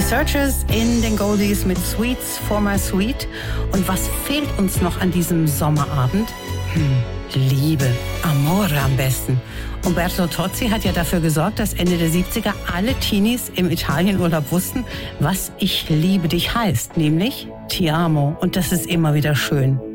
Searchers in den Goldies mit Sweets for My Sweet. Und was fehlt uns noch an diesem Sommerabend? Liebe, Amore am besten. Umberto Tozzi hat ja dafür gesorgt, dass Ende der 70er alle Teenies im Italienurlaub wussten, was ich liebe dich heißt, nämlich Ti amo. Und das ist immer wieder schön.